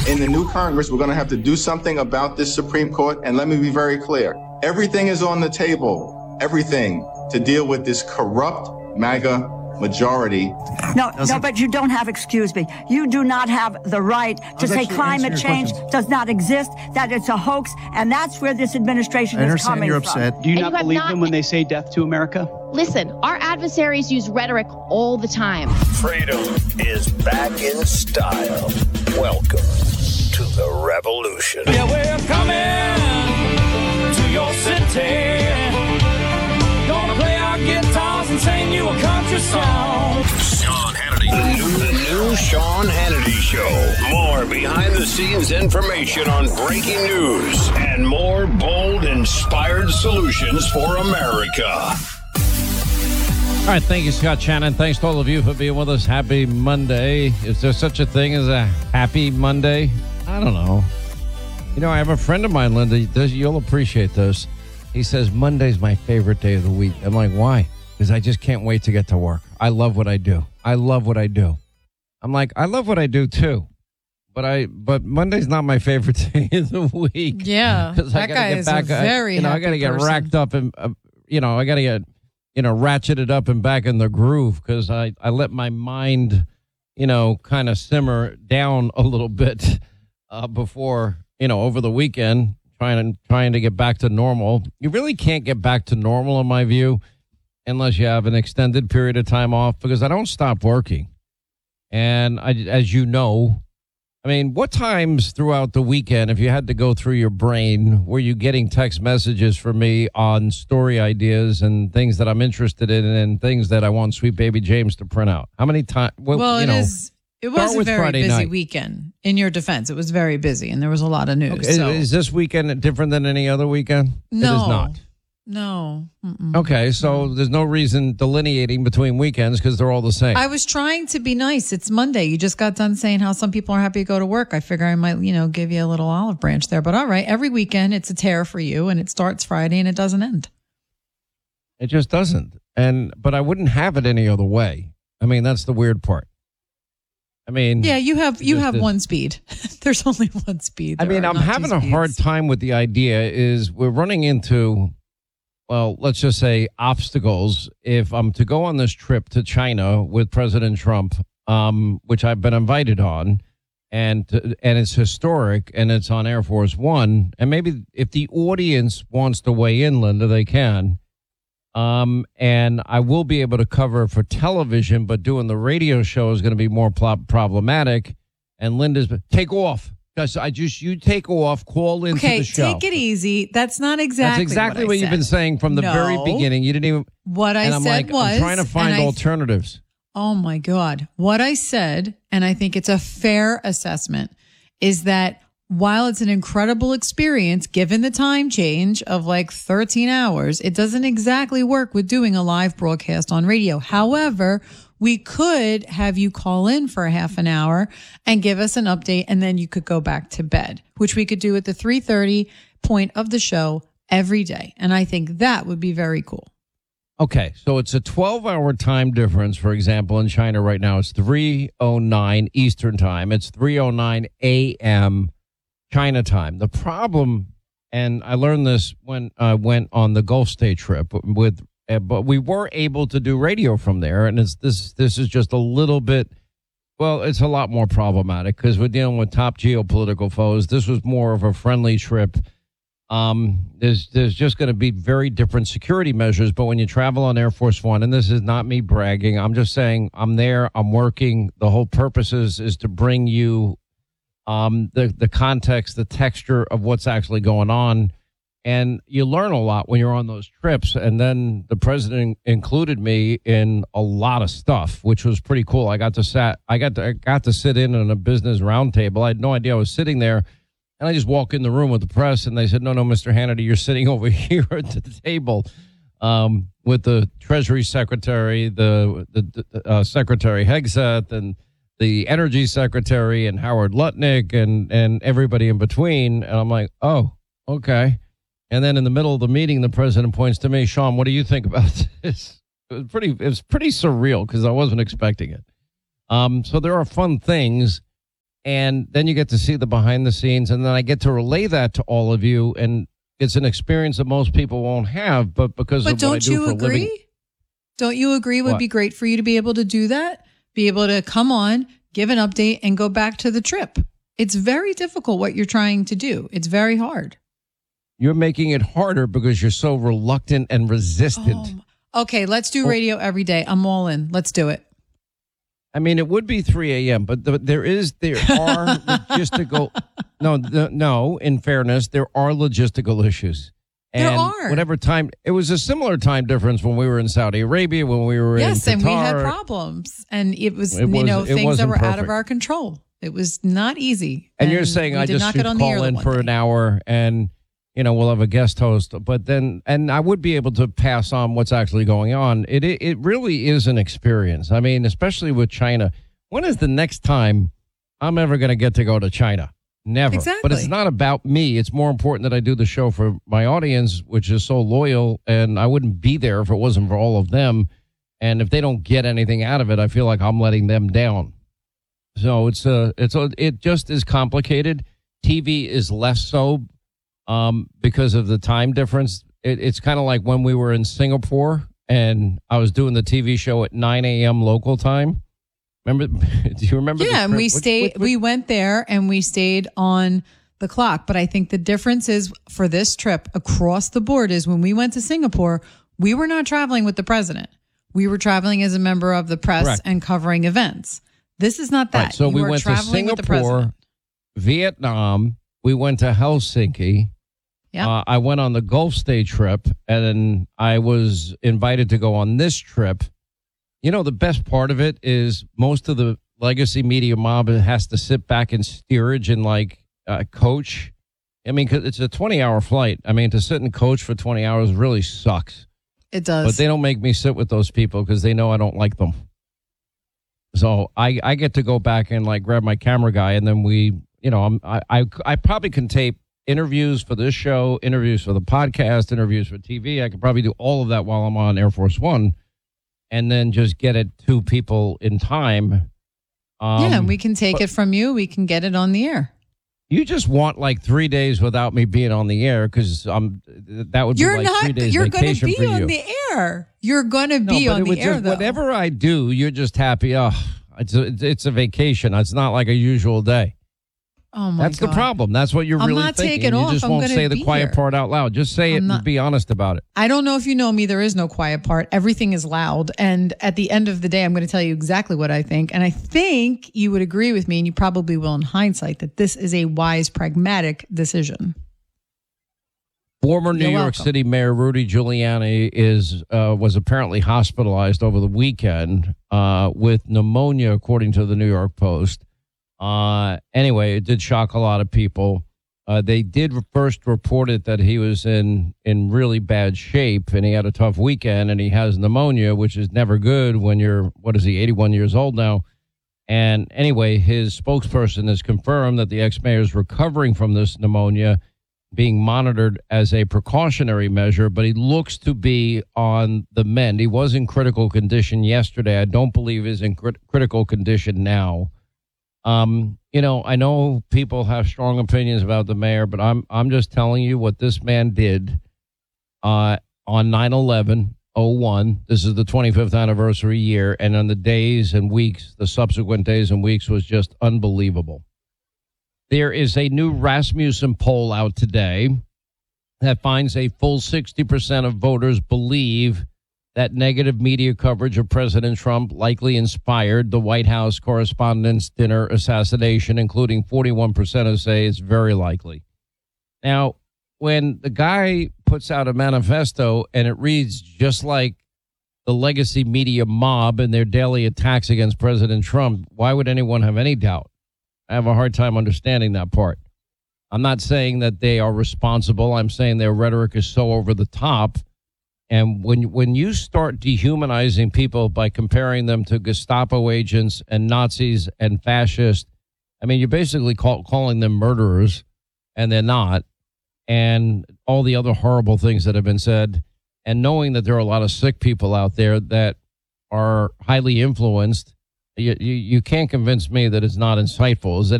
in the new Congress, we're going to have to do something about this Supreme Court. And let me be very clear. Everything is on the table. Everything to deal with this corrupt MAGA majority. No, but you don't have, excuse me, you do not have the right to say climate change does not exist, that it's a hoax, and that's where this administration is coming you're from. upset. Do you not believe them when they say death to America? Listen, our adversaries use rhetoric all the time. Freedom is back in style. Welcome to the revolution. Yeah, we're coming to your city. Gonna play our guitars and sing you a country song. Sean Hannity. The new Sean Hannity Show. More behind-the-scenes information on breaking news and more bold, inspired solutions for America. All right, thank you, Scott Shannon. Thanks to all of you for being with us. Happy Monday. Is there such a thing as a happy Monday? I don't know. You know, I have a friend of mine, Linda. You'll appreciate this. He says, Monday's my favorite day of the week. I'm like, why? Because I just can't wait to get to work. I love what I do. I'm like, I love what I do too. But Monday's not my favorite day of the week. Yeah. That guy is a very happy I got to get person. racked up and, I got to get, ratcheted up and back in the groove because I let my mind, kind of simmer down a little bit before, over the weekend. Trying to get back to normal. You really can't get back to normal, in my view, unless you have an extended period of time off, because I don't stop working. And as you know, what times throughout the weekend, if you had to go through your brain, were you getting text messages from me on story ideas and things that I'm interested in and things that I want Sweet Baby James to print out? How many times? It was a very busy weekend. In your defense, it was very busy, and there was a lot of news. Okay. So. Is this weekend different than any other weekend? No. It is not. No. Mm-mm. Okay, so there's no reason delineating between weekends because they're all the same. I was trying to be nice. It's Monday. You just got done saying how some people are happy to go to work. I figure I might, give you a little olive branch there. But all right, every weekend it's a tear for you, and it starts Friday and it doesn't end. It just doesn't. But I wouldn't have it any other way. That's the weird part. Yeah, you have one speed. There's only one speed. I'm having a hard time with the idea is we're running into, well, let's just say obstacles. If I'm to go on this trip to China with President Trump, which I've been invited on, and it's historic and it's on Air Force One, and maybe if the audience wants to weigh in, Linda, they can. And I will be able to cover it for television, but doing the radio show is going to be more problematic. And Linda's, take off. You take off, call into the show. Okay, take it easy. That's not exactly That's exactly what you've been saying from the very beginning. You didn't even. What I said was. I'm trying to find alternatives. Oh, my God. What I said, and I think it's a fair assessment, is that while it's an incredible experience, given the time change of like 13 hours, it doesn't exactly work with doing a live broadcast on radio. However, we could have you call in for a half an hour and give us an update, and then you could go back to bed, which we could do at the 3:30 point of the show every day. And I think that would be very cool. Okay, so it's a 12-hour time difference. For example, in China right now, it's 3:09 Eastern time. It's 3:09 a.m. China time. The problem, and I learned this when I went on the Gulf State trip but we were able to do radio from there, and this is just a little bit, well, it's a lot more problematic because we're dealing with top geopolitical foes. This was more of a friendly trip. There's just going to be very different security measures, but when you travel on Air Force One, and this is not me bragging, I'm just saying I'm there, I'm working. The whole purpose is to bring you the context, the texture of what's actually going on. And you learn a lot when you're on those trips. And then the president included me in a lot of stuff, which was pretty cool. I got to sit in on a business roundtable. I had no idea I was sitting there. And I just walk in the room with the press, and they said, no, Mr. Hannity, you're sitting over here at the table with the Treasury Secretary, the Secretary Hegseth, and the Energy Secretary, and Howard Lutnick, and everybody in between. And I'm like, oh, okay. And then in the middle of the meeting, the president points to me, Sean, what do you think about this? It was pretty surreal because I wasn't expecting it. So there are fun things And then you get to see the behind the scenes, and then I get to relay that to all of you, and it's an experience that most people won't have, but because of what I do for a living. Don't you agree it would be great for you to be able to do that? Be able to come on, give an update, and go back to the trip. It's very difficult what you're trying to do. It's very hard. You're making it harder because you're so reluctant and resistant. Okay, let's do radio every day. I'm all in. Let's do it. I mean, it would be 3 a.m., but there are logistical. No. In fairness, there are logistical issues. And there are. Whatever time, it was a similar time difference when we were in Saudi Arabia, when we were in Qatar. Yes, and we had problems, and it was things that were out of our control. It was not easy. And you're saying I just should call in for an hour and, we'll have a guest host. But then, and I would be able to pass on what's actually going on. It really is an experience. I mean, especially with China. When is the next time I'm ever going to get to go to China? Never. Exactly. But it's not about me. It's more important that I do the show for my audience, which is so loyal, and I wouldn't be there if it wasn't for all of them. And if they don't get anything out of it, I feel like I'm letting them down. So it just is complicated. TV is less so because of the time difference. It's kind of like when we were in Singapore and I was doing the TV show at 9 a.m. local time. Remember? Do you remember? Yeah, and we went there and we stayed on the clock. But I think the difference is for this trip across the board is when we went to Singapore, we were not traveling with the president. We were traveling as a member of the press Correct. And covering events. This is not that. Right, so we went to Singapore, Vietnam. We went to Helsinki. Yeah. I went on the Gulf State trip, and then I was invited to go on this trip. The best part of it is most of the legacy media mob has to sit back in steerage and coach. I mean, 'cause it's a 20-hour flight. I mean, to sit and coach for 20 hours really sucks. It does. But they don't make me sit with those people because they know I don't like them. So I get to go back and grab my camera guy, and then I probably can tape interviews for this show, interviews for the podcast, interviews for TV. I could probably do all of that while I'm on Air Force One. And then just get it to people in time. And we can take it from you. We can get it on the air. You just want 3 days without me being on the air because that would be 3 days You're vacation for you. You're going to be on the air. You're going to be on the air, though. Whatever I do, you're just happy. Oh, it's a vacation. It's not like a usual day. Oh, my God. That's the problem. That's what you're really thinking. I'm not taking off. You just won't say the quiet part out loud. Just say it and be honest about it. I don't know if you know me. There is no quiet part. Everything is loud. And at the end of the day, I'm going to tell you exactly what I think. And I think you would agree with me, and you probably will in hindsight, that this is a wise, pragmatic decision. Former New York City Mayor Rudy Giuliani was apparently hospitalized over the weekend with pneumonia, according to the New York Post. Anyway, it did shock a lot of people. They did first report it that he was in really bad shape and he had a tough weekend and he has pneumonia, which is never good when you're, 81 years old now. And anyway, his spokesperson has confirmed that the ex-mayor is recovering from this pneumonia, being monitored as a precautionary measure, but he looks to be on the mend. He was in critical condition yesterday. I don't believe he's in critical condition now. I know people have strong opinions about the mayor, but I'm just telling you what this man did on 9/11/01. This is the 25th anniversary year, and on the days and weeks, the subsequent days and weeks was just unbelievable. There is a new Rasmussen poll out today that finds a full 60% of voters believe that negative media coverage of President Trump likely inspired the White House Correspondents' Dinner assassination, including 41% who say it's very likely. Now, when the guy puts out a manifesto and it reads just like the legacy media mob and their daily attacks against President Trump, why would anyone have any doubt? I have a hard time understanding that part. I'm not saying that they are responsible. I'm saying their rhetoric is so over the top. And when you start dehumanizing people by comparing them to Gestapo agents and Nazis and fascists, I mean, you're basically calling them murderers, and they're not, and all the other horrible things that have been said, and knowing that there are a lot of sick people out there that are highly influenced, you can't convince me that it's not insightful. Is it